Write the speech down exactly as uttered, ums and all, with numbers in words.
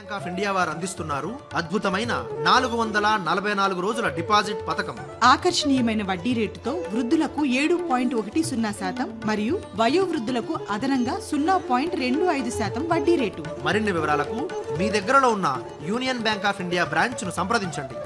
Bank of India వారు అందిస్తున్నారు అద్భుతమైన నాలుగు వందల నలభై నాలుగు రోజుల డిపాజిట్ పథకం. ఆకర్షణీయమైన వడ్డీ రేటుతో వృద్ధులకు ఏడు పాయింట్ ఒకటి సున్నా శాతం మరియు వయోవృద్ధులకు అదనంగా సున్నా పాయింట్ రెండు ఐదు శాతం వడ్డీ రేటు. మరిన్ని వివరాలకు మీ దగ్గరలో ఉన్న union bank of India branch ను సంప్రదించండి.